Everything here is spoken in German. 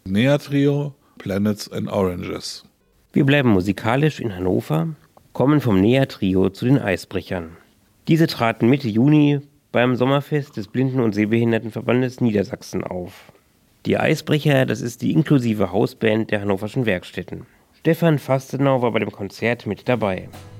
Nea-Trio, Planets and Oranges. Wir bleiben musikalisch in Hannover, kommen vom Nea-Trio zu den Eisbrechern. Diese traten Mitte Juni beim Sommerfest des Blinden- und Sehbehindertenverbandes Niedersachsen auf. Die Eisbrecher, das ist die inklusive Hausband der Hannoverschen Werkstätten. Stefan Fastenau war bei dem Konzert mit dabei.